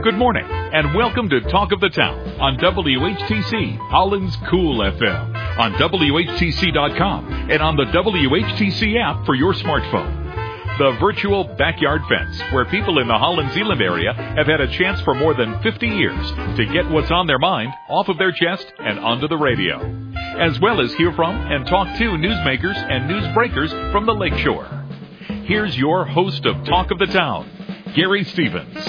Good morning, and welcome to Talk of the Town on WHTC, Holland's Cool FM, on WHTC.com, and on the WHTC app for your smartphone. The virtual backyard fence, where people in the Holland-Zeeland area have had a chance for more than 50 years to get what's on their mind off of their chest and onto the radio, as well as hear from and talk to newsmakers and newsbreakers from the lakeshore. Here's your host of Talk of the Town, Gary Stevens.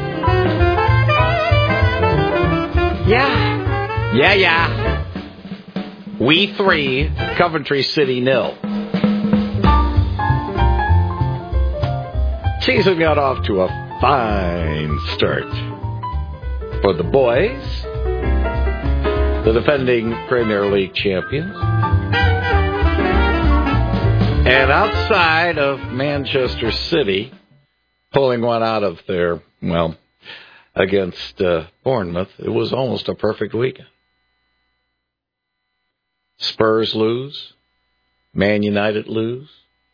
Yeah. We 3, Coventry City 0. Season got off to a fine start for the boys, the defending Premier League champions. And outside of Manchester City, pulling one out of their, against Bournemouth, it was almost a perfect weekend. Spurs lose. Man United lose.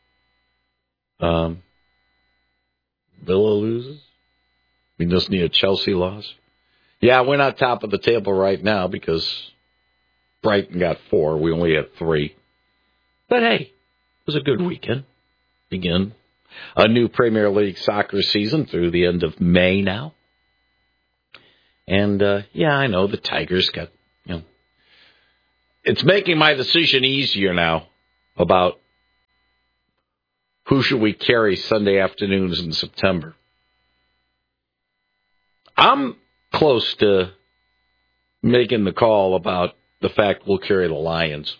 Villa loses. We just need a Chelsea loss. Yeah, we're not top of the table right now because Brighton got 4. We only had 3. But hey, it was a good weekend. Begin a new Premier League soccer season through the end of May now. And, I know the Tigers got, it's making my decision easier now about who should we carry Sunday afternoons in September. I'm close to making the call about the fact we'll carry the Lions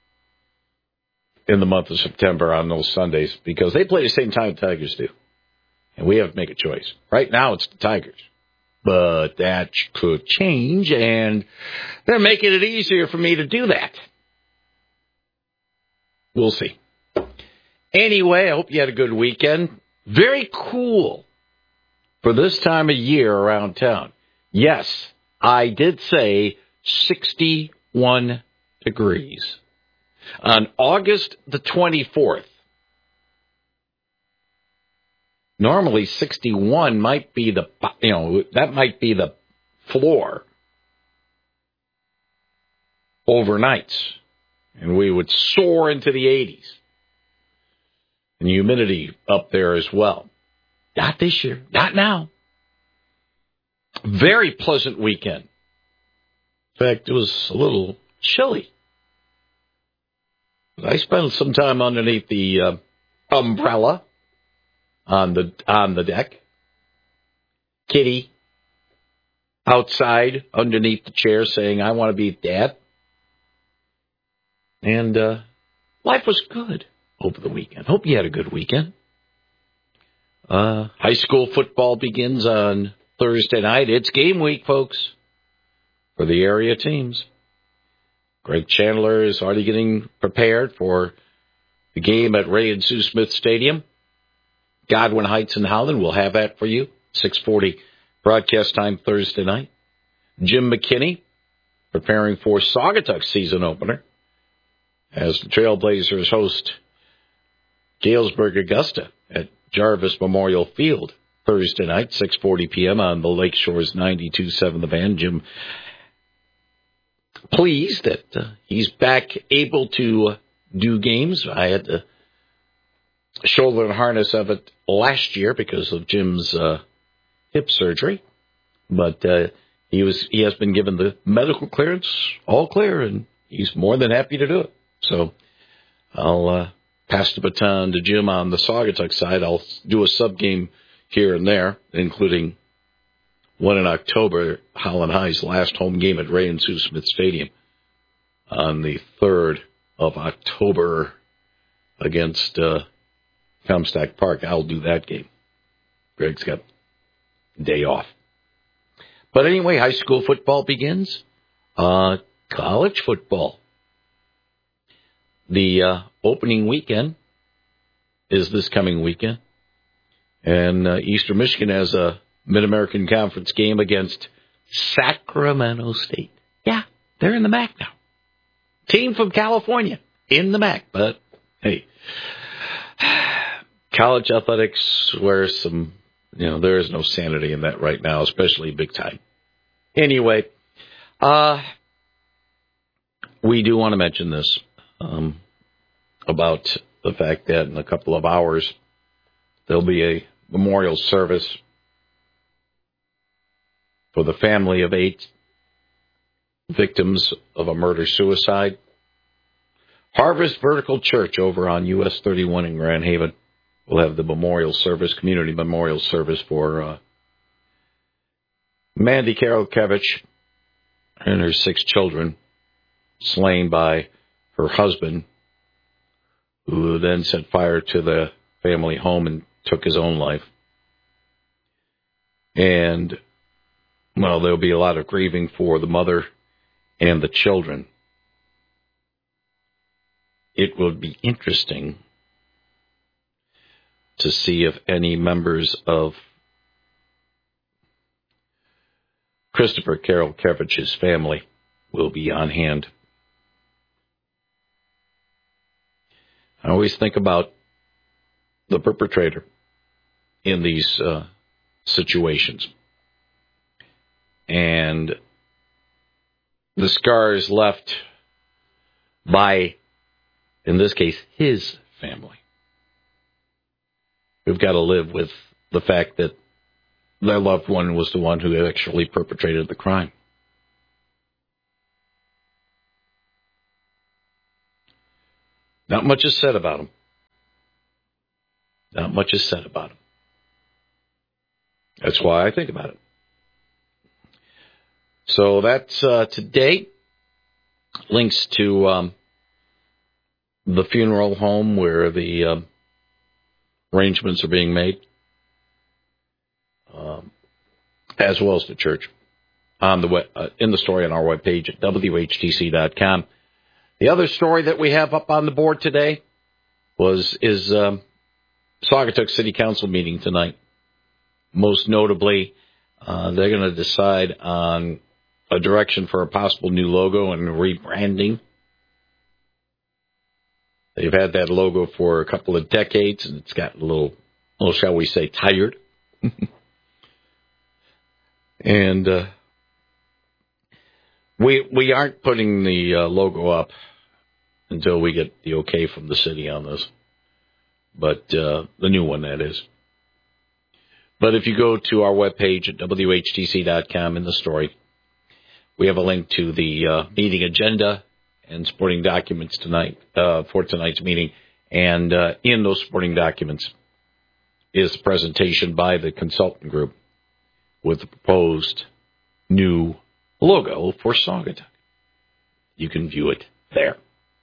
in the month of September on those Sundays because they play the same time the Tigers do. And we have to make a choice. Right now it's the Tigers. But that could change, and they're making it easier for me to do that. We'll see. Anyway, I hope you had a good weekend. Very cool for this time of year around town. Yes, I did say 61 degrees. On August the 24th, normally 61 might be that might be the floor overnights. And we would soar into the 80s. And humidity up there as well. Not this year. Not now. Very pleasant weekend. In fact, it was a little chilly. I spent some time underneath the umbrella on the deck. Kitty outside underneath the chair saying, I want to be Dad. And life was good over the weekend. Hope you had a good weekend. High school football begins on Thursday night. It's game week, folks, for the area teams. Greg Chandler is already getting prepared for the game at Ray and Sue Smith Stadium. Godwin Heights in Holland will have that for you. 6:40 broadcast time Thursday night. Jim McKinney preparing for Saugatuck season opener as the Trailblazers host Galesburg Augusta at Jarvis Memorial Field Thursday night, 6:40 p.m. on the Lakeshore's 92.7 The Van. Jim pleased that he's back able to do games. I had to shoulder and harness of it last year because of Jim's hip surgery, but he has been given the medical clearance, all clear, and he's more than happy to do it. So I'll pass the baton to Jim on the Saugatuck side. I'll do a sub game here and there, including one in October, Holland High's last home game at Ray and Sue Smith Stadium on the 3rd of October against Comstock Park. I'll do that game. Greg's got a day off. But anyway, high school football begins. College football. The opening weekend is this coming weekend. And Eastern Michigan has a Mid-American Conference game against Sacramento State. Yeah, they're in the MAC now. Team from California in the MAC. But, hey, college athletics wear some There is no sanity in that right now, especially big time. Anyway, we do want to mention this about the fact that in a couple of hours there'll be a memorial service for the family of 8 victims of a murder-suicide. Harvest Vertical Church over on US 31 in Grand Haven will have the memorial service, community memorial service for Mandy Karolkevich and her 6 children slain by her husband, who then set fire to the family home and took his own life. And, there'll be a lot of grieving for the mother and the children. It will be interesting to see if any members of Christopher Karolkevich's family will be on hand. I always think about the perpetrator in these situations and the scars left by, in this case, his family. We've got to live with the fact that their loved one was the one who actually perpetrated the crime. Not much is said about him. Not much is said about him. That's why I think about it. So that's today. Links to the funeral home where the arrangements are being made, as well as the church, on the in the story on our webpage at WHTC.com. The other story that we have up on the board today is Saugatuck City Council meeting tonight. Most notably, they're going to decide on a direction for a possible new logo and rebranding. They've had that logo for a couple of decades, and it's gotten a little, shall we say, tired. And we aren't putting the logo up until we get the okay from the city on this. But the new one, that is. But if you go to our webpage at WHTC.com in the story, we have a link to the meeting agenda and supporting documents tonight for tonight's meeting. And in those supporting documents is the presentation by the consultant group with the proposed new logo for Saugatuck. You can view it there.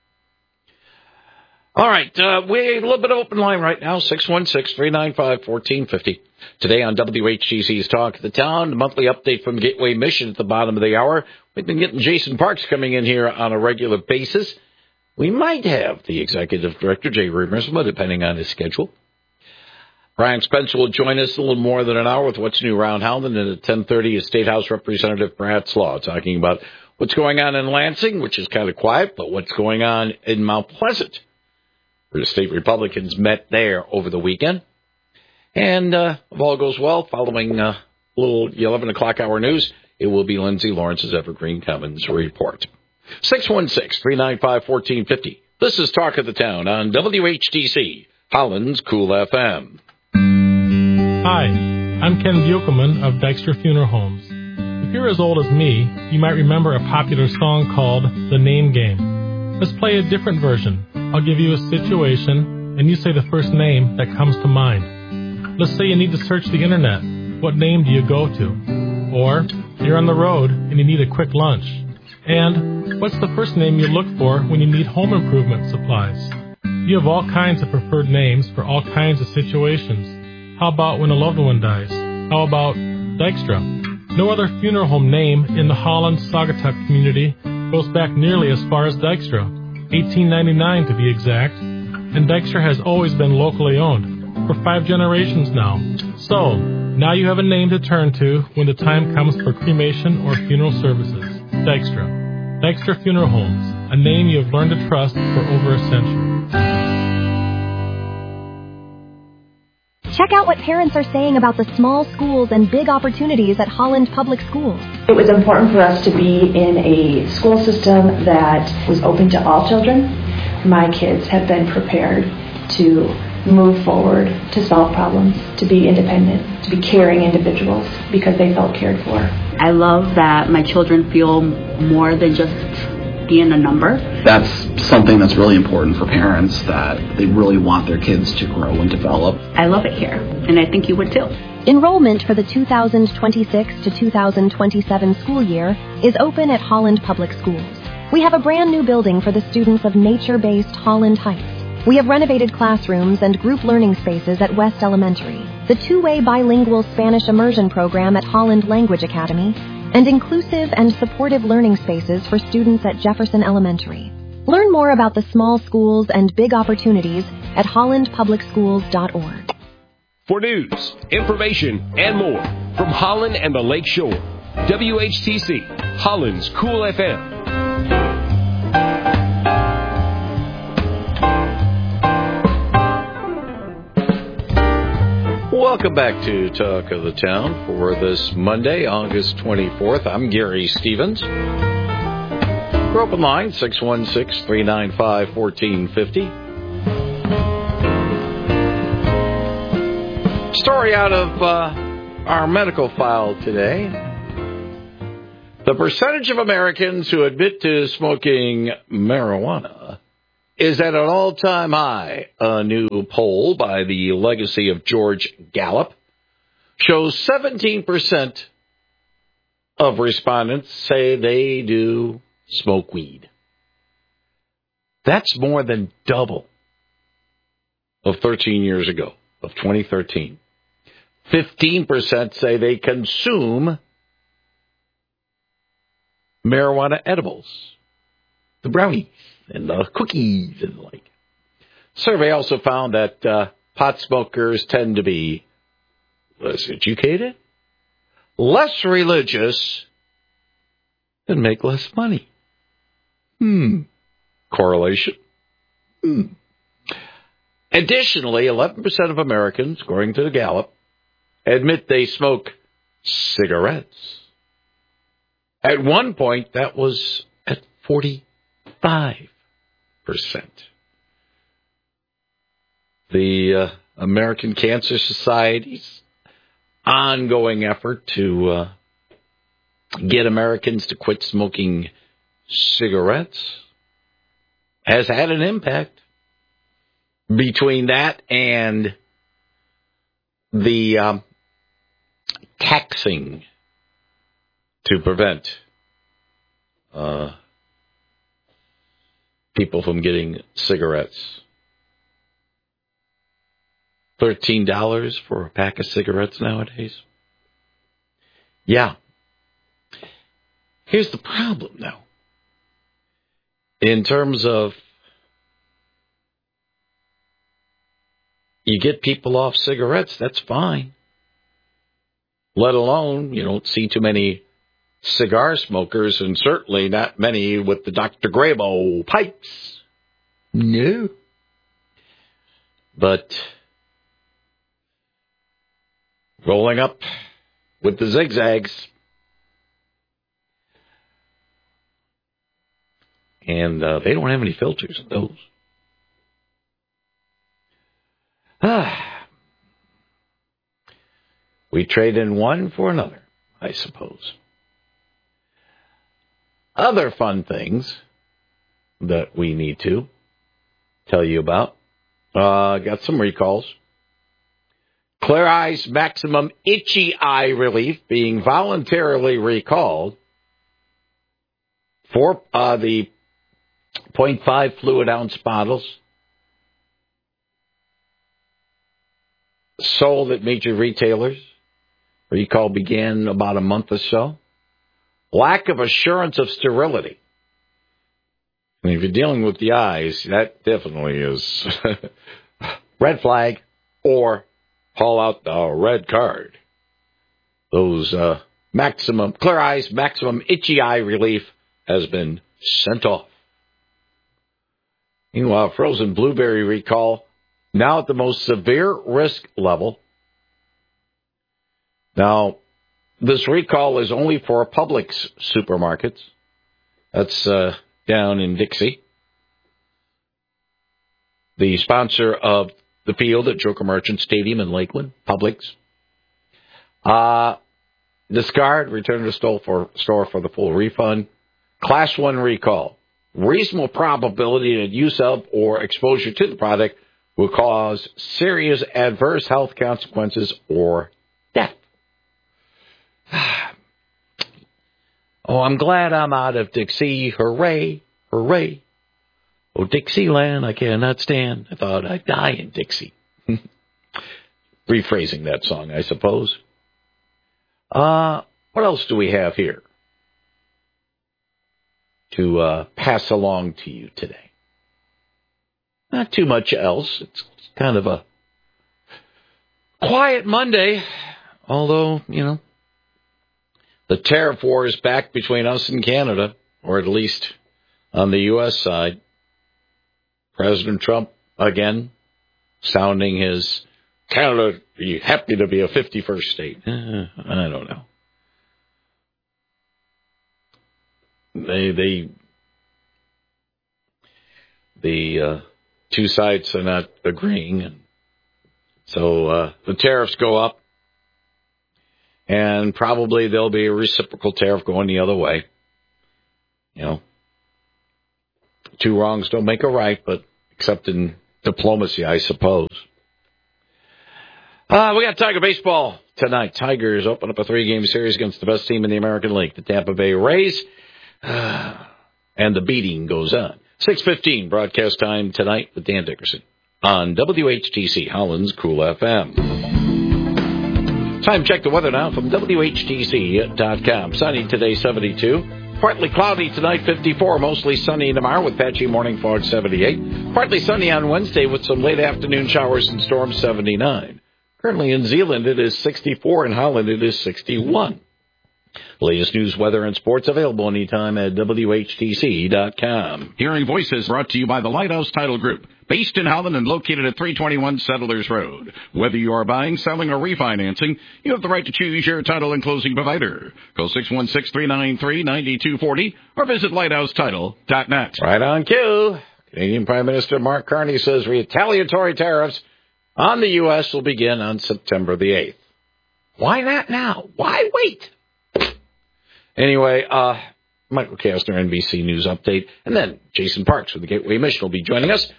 All right, we have a little bit of open line right now, 616-395-1450. Today on WHTC's Talk of the Town, the monthly update from Gateway Mission at the bottom of the hour. We've been getting Jason Parks coming in here on a regular basis. We might have the Executive Director, Jay Remersma, depending on his schedule. Brian Spencer will join us a little more than an hour with What's New Round Howland, and at 10:30 is State House Representative Brad Slaw talking about what's going on in Lansing, which is kind of quiet, but what's going on in Mount Pleasant, where the state Republicans met there over the weekend. And if all goes well, following little 11 o'clock hour news, it will be Lindsay Lawrence's Evergreen Commons report. 616-395-1450. This is Talk of the Town on WHTC, Holland's Cool FM. Hi, I'm Ken Buchelman of Dykstra Funeral Homes. If you're as old as me, you might remember a popular song called The Name Game. Let's play a different version. I'll give you a situation, and you say the first name that comes to mind. Let's say you need to search the internet. What name do you go to? Or you're on the road and you need a quick lunch. And what's the first name you look for when you need home improvement supplies? You have all kinds of preferred names for all kinds of situations. How about when a loved one dies? How about Dykstra? No other funeral home name in the Holland-Saugatuck community goes back nearly as far as Dykstra, 1899 to be exact, and Dykstra has always been locally owned, for 5 generations now. So, now you have a name to turn to when the time comes for cremation or funeral services. Dykstra. Dykstra Funeral Homes, a name you have learned to trust for over a century. Check out what parents are saying about the small schools and big opportunities at Holland Public Schools. It was important for us to be in a school system that was open to all children. My kids have been prepared to move forward, to solve problems, to be independent, to be caring individuals because they felt cared for. I love that my children feel more than just being a number. That's something that's really important for parents, that they really want their kids to grow and develop. I love it here, and I think you would too. Enrollment for the 2026 to 2027 school year is open at Holland Public Schools. We have a brand new building for the students of nature-based Holland Heights. We have renovated classrooms and group learning spaces at West Elementary, the two-way bilingual Spanish immersion program at Holland Language Academy, and inclusive and supportive learning spaces for students at Jefferson Elementary. Learn more about the small schools and big opportunities at hollandpublicschools.org. For news, information, and more from Holland and the Lake Shore, WHTC, Holland's Cool FM. Welcome back to Talk of the Town for this Monday, August 24th. I'm Gary Stevens. We're open line, 616-395-1450. Story out of our medical file today. The percentage of Americans who admit to smoking marijuana is at an all-time high. A new poll by the Legacy of George Gallup shows 17% of respondents say they do smoke weed. That's more than double of 13 years ago, of 2013. 15% say they consume marijuana edibles, the brownies and the cookies and the like. Survey also found that pot smokers tend to be less educated, less religious, and make less money. Correlation? Additionally, 11% of Americans, according to the Gallup, admit they smoke cigarettes. At one point, that was at 45%. The American Cancer Society's ongoing effort to get Americans to quit smoking cigarettes has had an impact. Between that and the taxing to prevent people from getting cigarettes. $13 for a pack of cigarettes nowadays. Yeah. Here's the problem, though. In terms of you get people off cigarettes, that's fine. Let alone, you don't see too many cigar smokers, and certainly not many with the Dr. Grabo pipes. No. But rolling up with the zigzags. And they don't have any filters in those. We trade in one for another, I suppose. Other fun things that we need to tell you about. Got some recalls. Clear Eyes Maximum Itchy Eye Relief being voluntarily recalled for the 0.5 fluid ounce bottles sold at major retailers. Recall began about a month or so. Lack of assurance of sterility. And if you're dealing with the eyes, that definitely is red flag, or haul out the red card. Those Clear Eyes Maximum Itchy Eye Relief has been sent off. Meanwhile, frozen blueberry recall now at the most severe risk level Now, this recall is only for Publix supermarkets. That's down in Dixie. The sponsor of the field at Joker Merchant Stadium in Lakeland, Publix. Discard, return to the store for the full refund. Class 1 recall. Reasonable probability that use of or exposure to the product will cause serious adverse health consequences or death. Oh, I'm glad I'm out of Dixie. Hooray, hooray. Oh, Dixieland, I cannot stand. I thought I'd die in Dixie. Rephrasing that song, I suppose. What else do we have here to pass along to you today? Not too much else. It's kind of a quiet Monday, although, the tariff war is back between us and Canada, or at least on the U.S. side. President Trump, again, sounding his Canada be happy to be a 51st state. I don't know. The two sides are not agreeing, and so the tariffs go up, and probably there'll be a reciprocal tariff going the other way. Two wrongs don't make a right, but except in diplomacy, I suppose. We got Tiger baseball tonight. Tigers open up a 3-game series against the best team in the American League, the Tampa Bay Rays. And the beating goes on. 6:15 broadcast time tonight with Dan Dickerson on WHTC, Holland's Cool FM. Time check the weather now from WHTC.com. Sunny today, 72. Partly cloudy tonight, 54. Mostly sunny tomorrow with patchy morning fog, 78. Partly sunny on Wednesday with some late afternoon showers and storms, 79. Currently in Zeeland, it is 64. In Holland, it is 61. Latest news, weather, and sports available anytime at WHTC.com. Hearing Voices brought to you by the Lighthouse Title Group, based in Holland and located at 321 Settlers Road. Whether you are buying, selling, or refinancing, you have the right to choose your title and closing provider. Call 616-393-9240 or visit lighthousetitle.net. Right on cue. Canadian Prime Minister Mark Carney says retaliatory tariffs on the U.S. will begin on September the 8th. Why not now? Why wait? Anyway, Michael Kastner, NBC News Update, and then Jason Parks with the Gateway Mission will be joining us,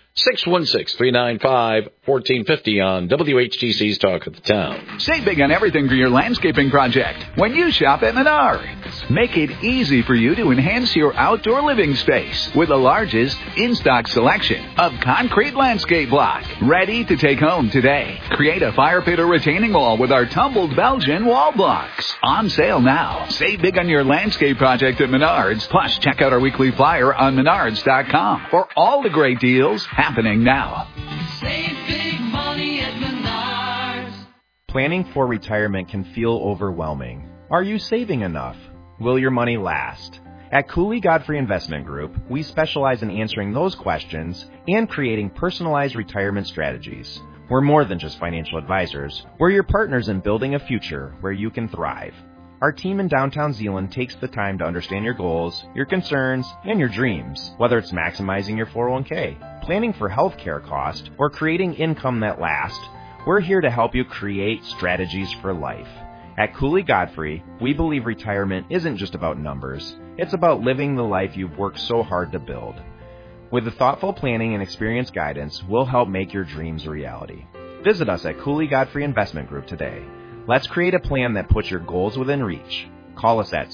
616-395-1450 on WHTC's Talk of the Town. Save big on everything for your landscaping project when you shop at Menards. Make it easy for you to enhance your outdoor living space with the largest in-stock selection of concrete landscape block. Ready to take home today. Create a fire pit or retaining wall with our tumbled Belgian wall blocks. On sale now. Save big on your landscape project at Menards. Plus, check out our weekly flyer on Menards.com for all the great deals happening now. Save big money at Menards. Planning for retirement can feel overwhelming. Are you saving enough? Will your money last? At Cooley Godfrey Investment Group, we specialize in answering those questions and creating personalized retirement strategies. We're more than just financial advisors. We're your partners in building a future where you can thrive. Our team in downtown Zeeland takes the time to understand your goals, your concerns, and your dreams, whether it's maximizing your 401k, planning for health care costs, or creating income that lasts. We're here to help you create strategies for life. At Cooley Godfrey, we believe retirement isn't just about numbers. It's about living the life you've worked so hard to build. With the thoughtful planning and experienced guidance, we'll help make your dreams a reality. Visit us at Cooley Godfrey Investment Group today. Let's create a plan that puts your goals within reach. Call us at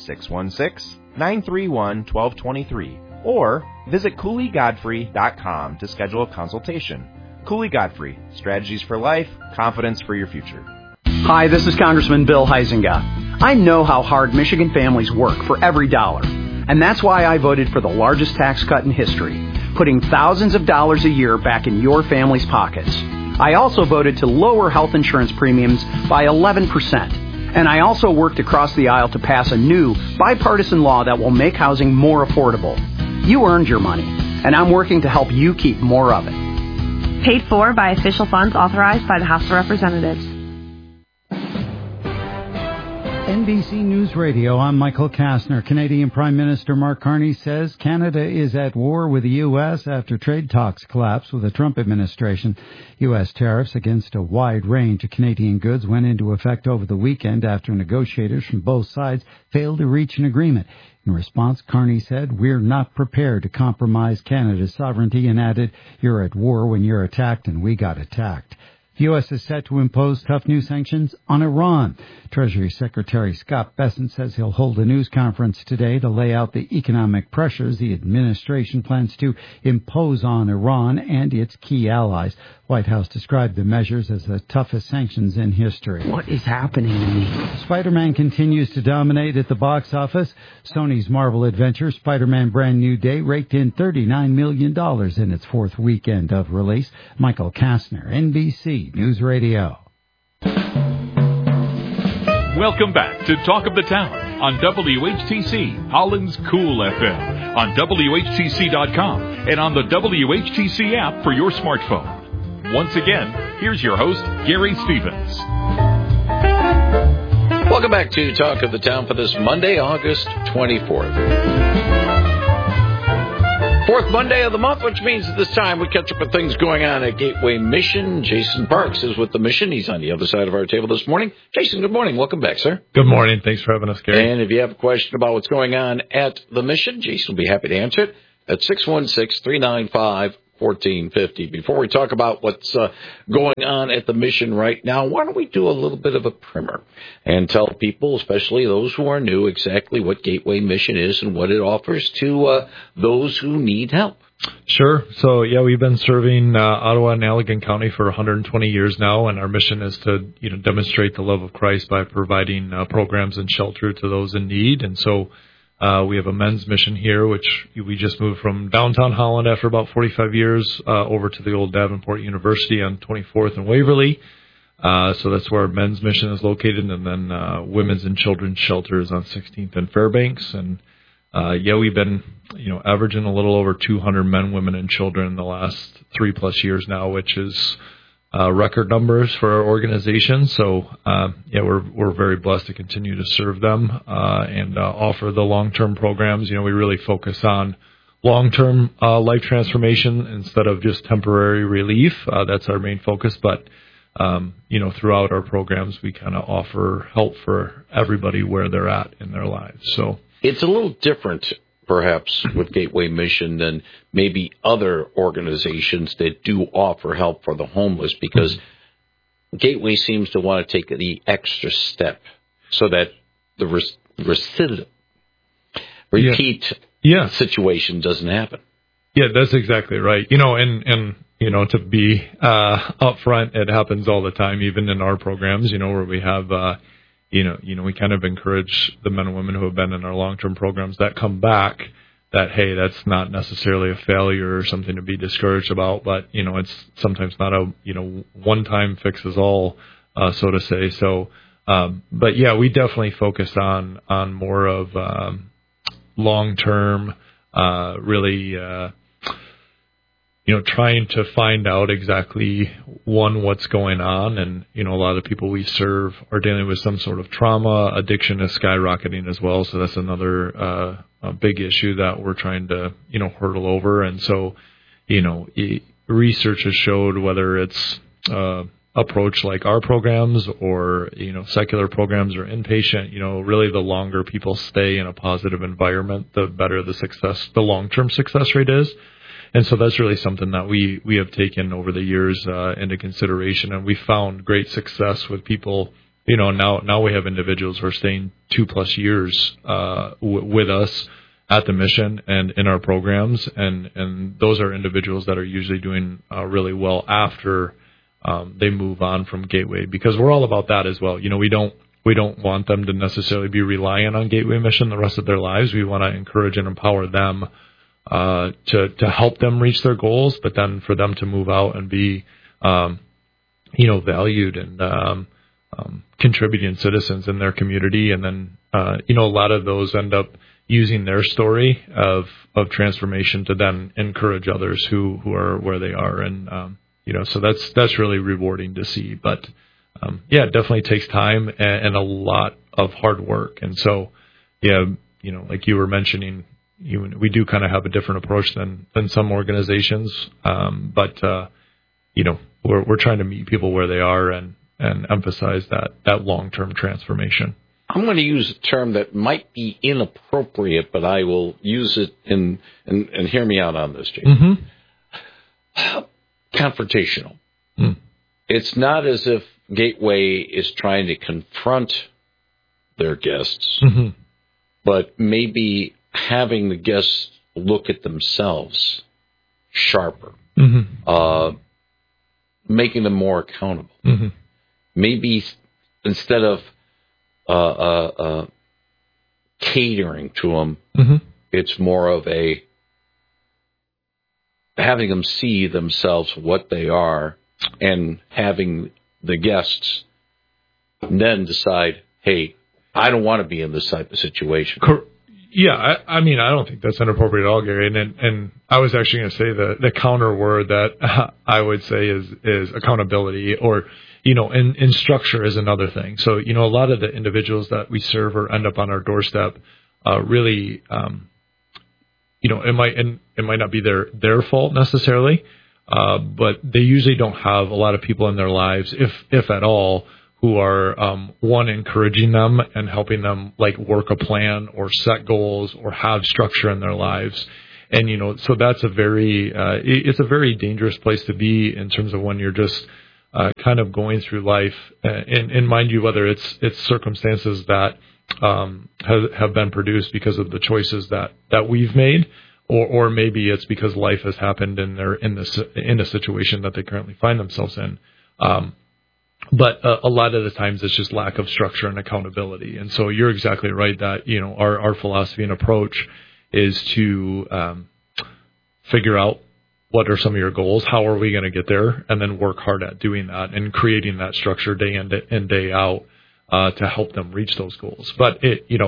616-931-1223 or visit CooleyGodfrey.com to schedule a consultation. Cooley Godfrey, strategies for life, confidence for your future. Hi, this is Congressman Bill Huizenga. I know how hard Michigan families work for every dollar, and that's why I voted for the largest tax cut in history, putting thousands of dollars a year back in your family's pockets. I also voted to lower health insurance premiums by 11%. And I also worked across the aisle to pass a new bipartisan law that will make housing more affordable. You earned your money, and I'm working to help you keep more of it. Paid for by official funds authorized by the House of Representatives. NBC News Radio, I'm Michael Kastner. Canadian Prime Minister Mark Carney says Canada is at war with the U.S. after trade talks collapsed with the Trump administration. U.S. tariffs against a wide range of Canadian goods went into effect over the weekend after negotiators from both sides failed to reach an agreement. In response, Carney said, "We're not prepared to compromise Canada's sovereignty," and added, "You're at war when you're attacked, and we got attacked." The U.S. is set to impose tough new sanctions on Iran. Treasury Secretary Scott Bessent says he'll hold a news conference today to lay out the economic pressures the administration plans to impose on Iran and its key allies. White House described the measures as the toughest sanctions in history. What is happening to me? Spider-Man continues to dominate at the box office. Sony's Marvel adventure, Spider-Man Brand New Day, raked in $39 million in its fourth weekend of release. Michael Kastner, NBC News Radio. Welcome back to Talk of the Town on WHTC, Holland's Cool FM, on WHTC.com, and on the WHTC app for your smartphone. Once again, here's your host, Gary Stevens. Welcome back to Talk of the Town for this Monday, August 24th. Fourth Monday of the month, which means at this time we catch up with things going on at Gateway Mission. Jason Parks is with the Mission. He's on the other side of our table this morning. Jason, good morning. Welcome back, sir. Good morning. Thanks for having us, Gary. And if you have a question about what's going on at the Mission, Jason will be happy to answer it at 616-395-1450. Before we talk about what's going on at the Mission right now, why don't we do a little bit of a primer and tell people, especially those who are new, exactly what Gateway Mission is and what it offers to those who need help. Sure. So, yeah, we've been serving Ottawa and Allegan County for 120 years now, and our mission is to, demonstrate the love of Christ by providing programs and shelter to those in need. And so we have a men's mission here, which we just moved from downtown Holland after about 45 years over to the old Davenport University on 24th and Waverly. So that's where our men's mission is located. And then women's and children's shelter is on 16th and Fairbanks. And we've been, averaging a little over 200 men, women, and children in the last 3+ years now, which is record numbers for our organization. So, we're very blessed to continue to serve them and offer the long-term programs. We really focus on long-term life transformation instead of just temporary relief. That's our main focus. But, throughout our programs, we kind of offer help for everybody where they're at in their lives. So it's a little different, perhaps, with Gateway Mission than maybe other organizations that do offer help for the homeless, because Gateway seems to want to take the extra step so that the repeat situation doesn't happen. Yeah, that's exactly right. To be upfront, it happens all the time, even in our programs, where we have we kind of encourage the men and women who have been in our long-term programs that come back that, hey, that's not necessarily a failure or something to be discouraged about, but, it's sometimes not a, one-time fixes all, so to say. So, but yeah, we definitely focus on more of, long-term, really, trying to find out exactly, what's going on. And, a lot of the people we serve are dealing with some sort of trauma. Addiction is skyrocketing as well. So that's another a big issue that we're trying to, hurdle over. And so, research has showed, whether it's approach like our programs or, secular programs or inpatient, really the longer people stay in a positive environment, the better the long-term success rate is. And so that's really something that we have taken over the years into consideration, and we found great success with people. Now we have individuals who are staying 2+ years with us at the mission and in our programs, and those are individuals that are usually doing really well after they move on from Gateway, because we're all about that as well. We don't want them to necessarily be reliant on Gateway Mission the rest of their lives. We want to encourage and empower them to help them reach their goals, but then for them to move out and be, valued and contributing citizens in their community. And then, a lot of those end up using their story of transformation to then encourage others who are where they are. And, so that's really rewarding to see. But, it definitely takes time and a lot of hard work. And so, like you were mentioning, we do kind of have a different approach than some organizations. But we're trying to meet people where they are and emphasize that long-term transformation. I'm going to use a term that might be inappropriate, but I will use it and hear me out on this, Jason. Mm-hmm. Confrontational. Mm. It's not as if Gateway is trying to confront their guests, mm-hmm. but maybe having the guests look at themselves sharper, mm-hmm. Making them more accountable. Mm-hmm. Maybe instead of catering to them, mm-hmm. it's more of having them see themselves what they are and having the guests then decide, hey, I don't want to be in this type of situation. Yeah, I mean, I don't think that's inappropriate at all, Gary. And I was actually going to say the counter word that I would say is accountability, or, and structure is another thing. So, a lot of the individuals that we serve or end up on our doorstep really, it might not be their fault necessarily, but they usually don't have a lot of people in their lives, if at all, who are, encouraging them and helping them work a plan or set goals or have structure in their lives. And, so that's it's a very dangerous place to be in terms of when you're just, kind of going through life. And mind you, whether it's circumstances that, have been produced because of the choices that we've made, or maybe it's because life has happened and they're in a situation that they currently find themselves in. But a lot of the times it's just lack of structure and accountability. And so you're exactly right that, our philosophy and approach is to figure out what are some of your goals, how are we going to get there, and then work hard at doing that and creating that structure day in and day out to help them reach those goals. But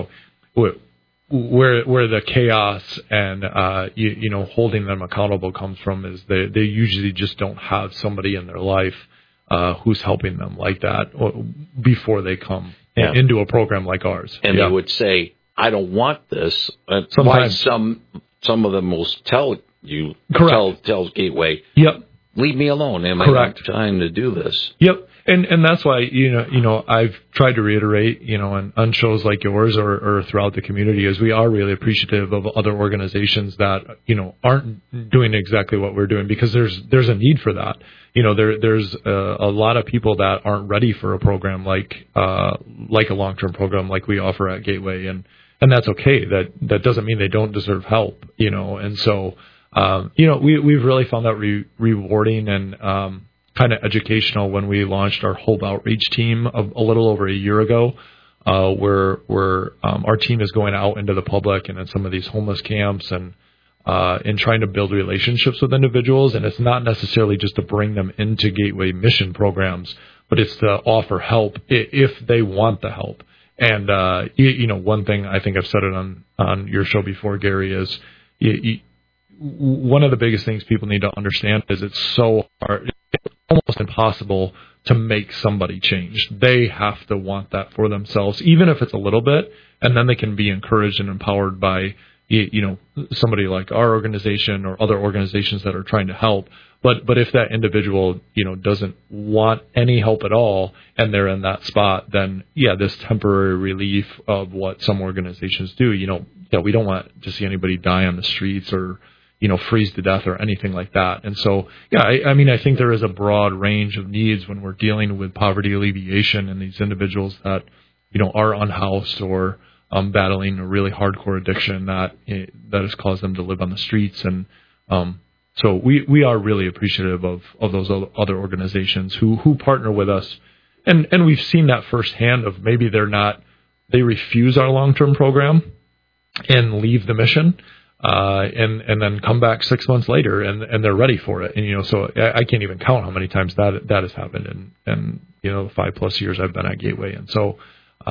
where the chaos and holding them accountable comes from is they usually just don't have somebody in their life who's helping them like that before they come into a program like ours. And they would say, I don't want this. Why some of them will tell you, tells Gateway, yep, leave me alone. Am I not trying to do this? Yep. And that's why, I've tried to reiterate, on shows like yours or throughout the community, is we are really appreciative of other organizations that, aren't doing exactly what we're doing, because there's a need for that. There's a lot of people that aren't ready for a program like a long-term program like we offer at Gateway. And that's okay. That doesn't mean they don't deserve help, and so, we've really found that rewarding and, kind of educational when we launched our Hope Outreach team a little over a year ago, where our team is going out into the public and in some of these homeless camps and trying to build relationships with individuals. And it's not necessarily just to bring them into Gateway mission programs, but it's to offer help if they want the help. And one thing I think I've said it on your show before, Gary, is one of the biggest things people need to understand is it's so hard. Almost impossible to make somebody change. They have to want that for themselves, even if it's a little bit, and then they can be encouraged and empowered by, somebody like our organization or other organizations that are trying to help. But if that individual, doesn't want any help at all and they're in that spot, then this temporary relief of what some organizations do, we don't want to see anybody die on the streets or, freeze to death or anything like that. And so, I think there is a broad range of needs when we're dealing with poverty alleviation and these individuals that, are unhoused or battling a really hardcore addiction that has caused them to live on the streets. And so we are really appreciative of those other organizations who partner with us. And we've seen that firsthand of maybe they refuse our long-term program and leave the mission. And then come back 6 months later and they're ready for it. And, so I can't even count how many times that has happened in the 5+ years I've been at Gateway. And so,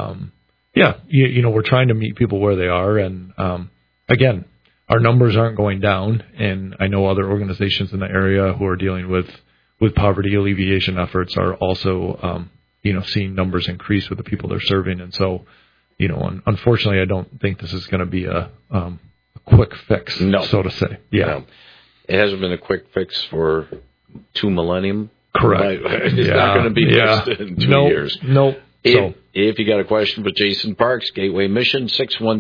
we're trying to meet people where they are. And, again, our numbers aren't going down. And I know other organizations in the area who are dealing with poverty alleviation efforts are also, seeing numbers increase with the people they're serving. And so, unfortunately, I don't think this is going to be a quick fix, so to say. Yeah. No. It hasn't been a quick fix for 2 millennium. Correct. It's not going to be fixed in 2 years. Nope. If you got a question for Jason Parks, Gateway Mission,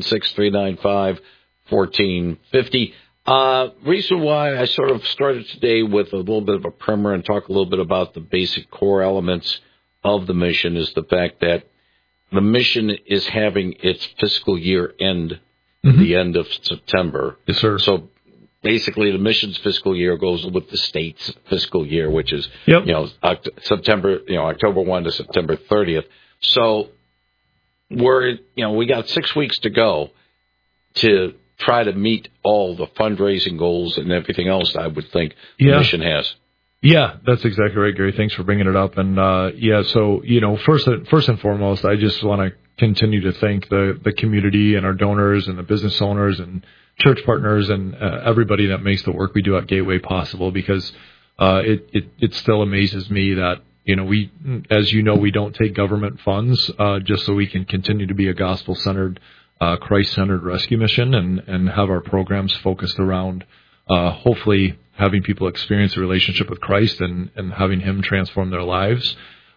616-395-1450. Reason why I sort of started today with a little bit of a primer and talk a little bit about the basic core elements of the mission is the fact that the mission is having its fiscal year end the end of September. Yes, sir. So basically the mission's fiscal year goes with the state's fiscal year, which is October 1 to September 30th. So we got 6 weeks to go to try to meet all the fundraising goals and everything else I would think the mission has. Yeah, that's exactly right, Gary. Thanks for bringing it up. And so first and foremost, I just want to continue to thank the community and our donors and the business owners and church partners and everybody that makes the work we do at Gateway possible, because it still amazes me that we don't take government funds just so we can continue to be a gospel-centered, Christ-centered rescue mission and have our programs focused around hopefully having people experience a relationship with Christ and having Him transform their lives.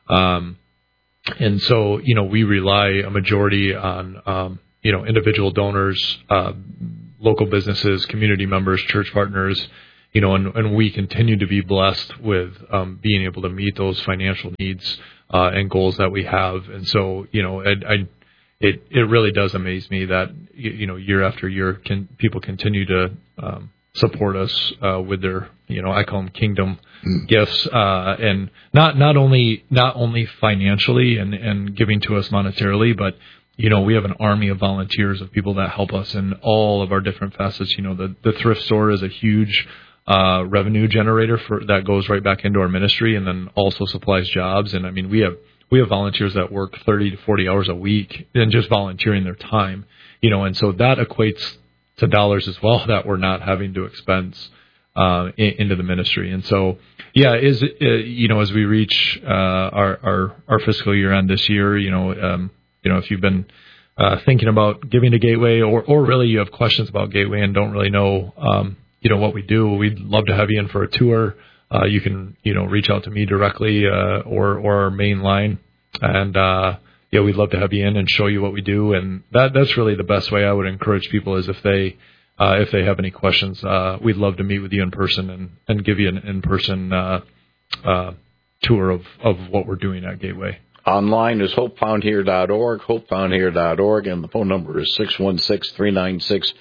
And so, we rely a majority on, individual donors, local businesses, community members, church partners, and we continue to be blessed with being able to meet those financial needs and goals that we have. And so, it really does amaze me that, year after year, people continue to support us with their, I call them kingdom gifts, and not only financially and giving to us monetarily, but we have an army of volunteers of people that help us in all of our different facets. The thrift store is a huge revenue generator that goes right back into our ministry, and then also supplies jobs. And I mean, we have volunteers that work 30 to 40 hours a week and just volunteering their time, and so that equates to dollars as well that we're not having to expense into the ministry. And so, as we reach our fiscal year end this year, if you've been thinking about giving to Gateway, or really you have questions about Gateway and don't really know, what we do, we'd love to have you in for a tour. You can, reach out to me directly or our main line, and we'd love to have you in and show you what we do. And that's really the best way I would encourage people is if they have any questions, we'd love to meet with you in person and give you an in-person tour of what we're doing at Gateway. Online is hopefoundhere.org, hopefoundhere.org, and the phone number is 616-396-2200,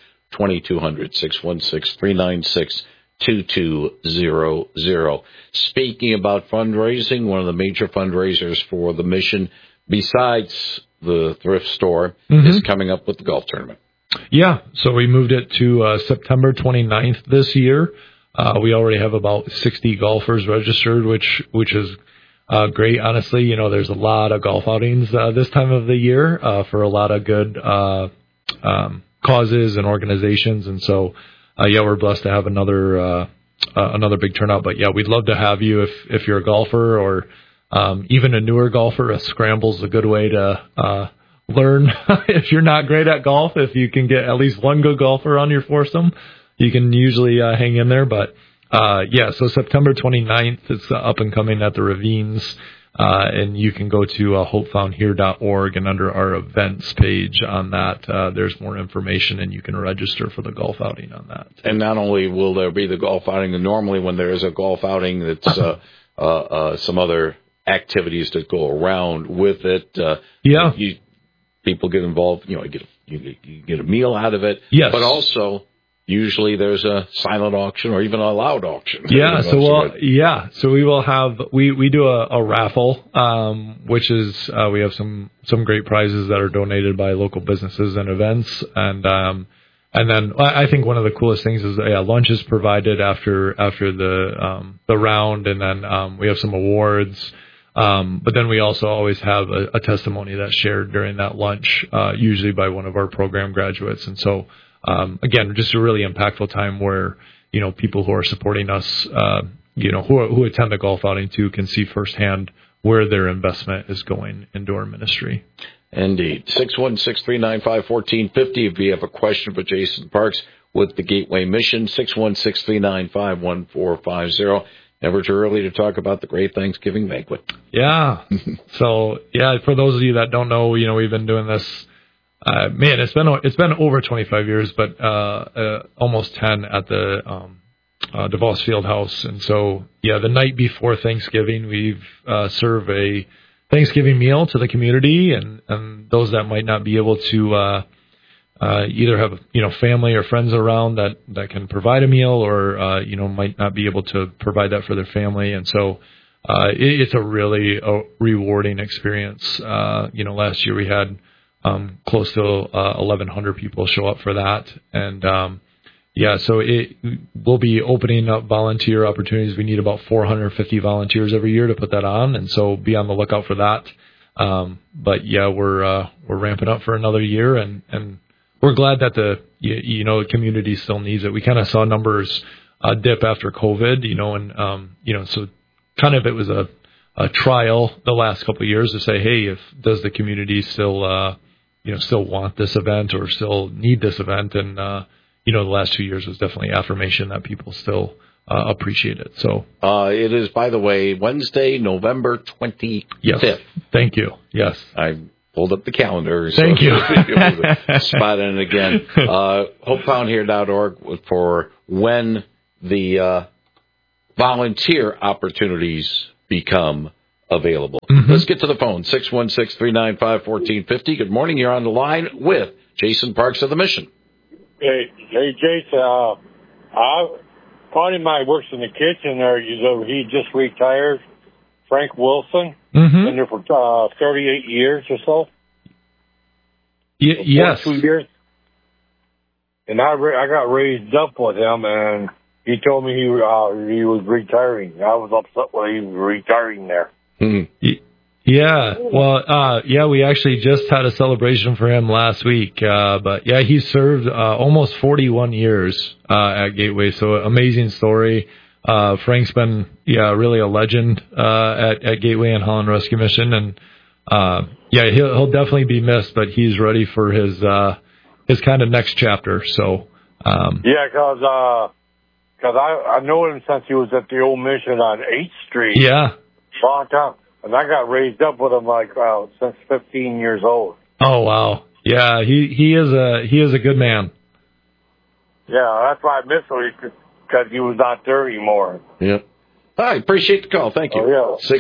616-396-2200. Speaking about fundraising, one of the major fundraisers for the mission, besides the thrift store, is coming up with the golf tournament. Yeah, so we moved it to September 29th this year. We already have about 60 golfers registered, which is great. Honestly, there's a lot of golf outings this time of the year for a lot of good causes and organizations, and so we're blessed to have another big turnout. But we'd love to have you if you're a golfer or even a newer golfer. A scramble's a good way to learn. If you're not great at golf, if you can get at least one good golfer on your foursome, you can usually hang in there. But so September 29th, it's up and coming at the Ravines. And you can go to hopefoundhere.org, and under our events page on that, there's more information, and you can register for the golf outing on that. And not only will there be the golf outing, and normally when there is a golf outing, it's some other activities that go around with it. People get involved. You get a meal out of it. Yes, but also, usually there's a silent auction or even a loud auction. So we will have we do a raffle, which is we have some great prizes that are donated by local businesses and events, and then I think one of the coolest things is lunch is provided after the round, and then we have some awards. But then we also always have a testimony that's shared during that lunch, usually by one of our program graduates, and so. Again, just a really impactful time where, people who are supporting us, who attend the golf outing too, can see firsthand where their investment is going into our ministry. Indeed. 616-395-1450 if you have a question for Jason Parks with the Gateway Mission. 616-395-1450. Never too early to talk about the great Thanksgiving banquet. Yeah. So, for those of you that don't know, we've been doing this. It's been over 25 years, but almost 10 at the DeVos Field House. And so, the night before Thanksgiving, we've served a Thanksgiving meal to the community, and those that might not be able to either have family or friends around that can provide a meal, or might not be able to provide that for their family. And so it's a really rewarding experience. Last year we had close to 1,100 people show up for that, and so we'll be opening up volunteer opportunities. We need about 450 volunteers every year to put that on, and so be on the lookout for that. We're ramping up for another year, and we're glad that the community still needs it. We kind of saw numbers dip after COVID, so kind of it was a trial the last couple of years to say, hey, does the community still still want this event or still need this event? And the last 2 years was definitely affirmation that people still appreciate it. So it is, by the way, Wednesday, November 25th. Yes. Thank you. Yes. I pulled up the calendar. Thank you. Spot in again. HopeFoundHere.org for when the volunteer opportunities become available. Mm-hmm. Let's get to the phone. 616-395-1450. Good morning. You're on the line with Jason Parks of the Mission. Hey, Jason. Buddy of mine works in the kitchen there. He just retired. Frank Wilson. Mm-hmm. Been there for 38 years or so. Yes. 2 years. And I got raised up with him, and he told me he was retiring. I was upset when he was retiring there. Mm-hmm. Yeah. Well, we actually just had a celebration for him last week. But he served almost 41 years at Gateway. So amazing story. Frank's been really a legend at Gateway and Holland Rescue Mission, and he'll definitely be missed. But he's ready for his kind of next chapter. So because I know him since he was at the old mission on 8th Street. Yeah. Long time. And I got raised up with him since 15 years old. Oh wow. Yeah, he is a good man. Yeah, that's why I miss him, because he was not there anymore. Yep. I appreciate the call. Thank you. Oh, yeah.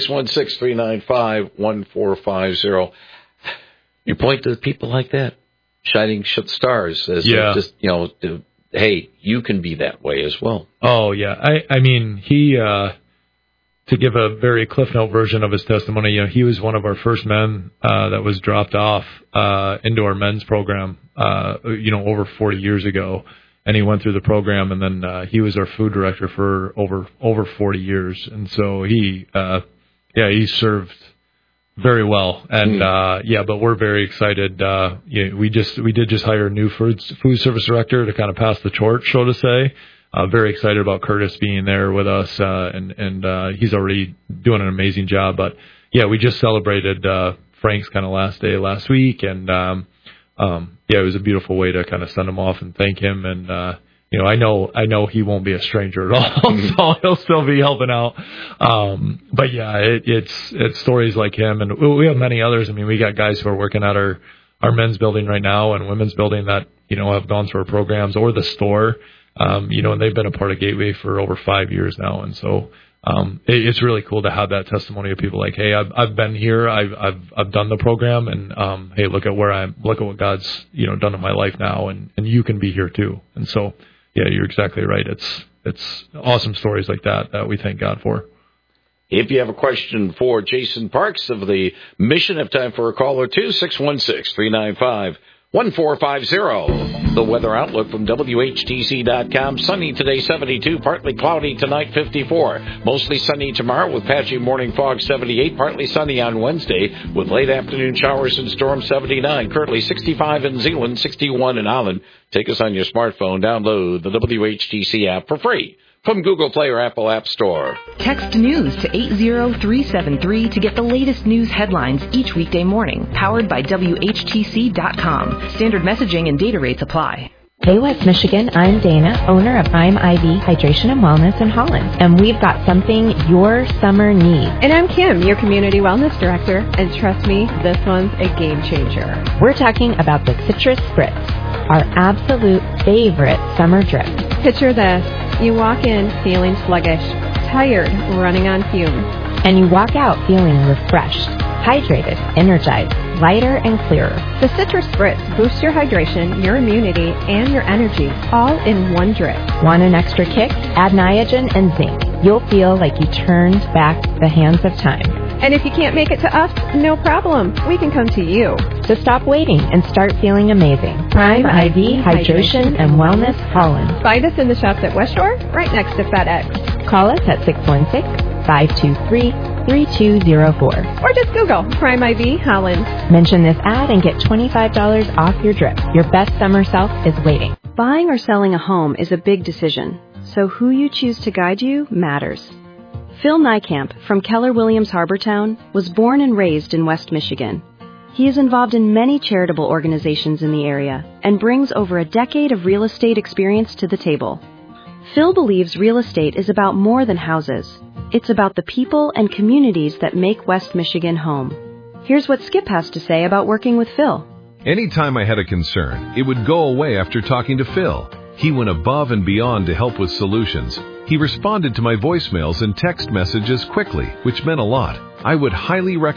616-395-1450. You point to people like that, shining stars as just, hey, you can be that way as well. Oh, yeah. I mean, he, to give a very Cliff Note version of his testimony, he was one of our first men that was dropped off into our men's program, over 40 years ago. And he went through the program, and then he was our food director for over 40 years. And so he served very well. And but we're very excited. We did just hire a new food service director to kind of pass the torch, so to say. Very excited about Curtis being there with us, and he's already doing an amazing job. But we just celebrated Frank's kind of last day last week, and it was a beautiful way to kind of send him off and thank him. And I know he won't be a stranger at all, so he'll still be helping out. But it's stories like him, and we have many others. I mean, we got guys who are working at our men's building right now and women's building that have gone through our programs, or the store. And they've been a part of Gateway for over 5 years now. And so, it's really cool to have that testimony of people like, hey, I've been here. I've done the program, and, hey, look at what God's, done in my life now, and you can be here too. And so, you're exactly right. It's awesome stories like that we thank God for. If you have a question for Jason Parks of the Mission, have time for a call or two, 616-395-1450. The weather outlook from WHTC.com. Sunny today, 72. Partly cloudy tonight, 54. Mostly sunny tomorrow with patchy morning fog, 78. Partly sunny on Wednesday with late afternoon showers and storms, 79. Currently 65 in Zeeland, 61 in Holland. Take us on your smartphone. Download the WHTC app for free. from Google Play or Apple App Store. Text news to 80373 to get the latest news headlines each weekday morning. Powered by WHTC.com. Standard messaging and data rates apply. Hey West Michigan, I'm Dana, owner of I'm IV Hydration and Wellness in Holland, and we've got something your summer needs. And I'm Kim, your Community Wellness Director, and trust me, this one's a game changer. We're talking about the Citrus Spritz, our absolute favorite summer drip. Picture this. You walk in feeling sluggish, tired, running on fumes. And you walk out feeling refreshed, hydrated, energized, lighter and clearer. The Citrus Spritz boosts your hydration, your immunity, and your energy, all in one drip. Want an extra kick? Add Niagen and zinc. You'll feel like you turned back the hands of time. And if you can't make it to us, no problem. We can come to you. So stop waiting and start feeling amazing. Prime IV Hydration and Wellness Holland. Find us in the shops at West Shore, right next to FedEx. Call us at 616-523-3204. Or just Google Prime IV Holland. Mention this ad and get $25 off your drip. Your best summer self is waiting. Buying or selling a home is a big decision, so who you choose to guide you matters. Phil Niekamp from Keller Williams Harbortown was born and raised in West Michigan. He is involved in many charitable organizations in the area and brings over a decade of real estate experience to the table. Phil believes real estate is about more than houses. It's about the people and communities that make West Michigan home. Here's what Skip has to say about working with Phil. Anytime I had a concern, it would go away after talking to Phil. He went above and beyond to help with solutions. He responded to my voicemails and text messages quickly, which meant a lot. I would highly recommend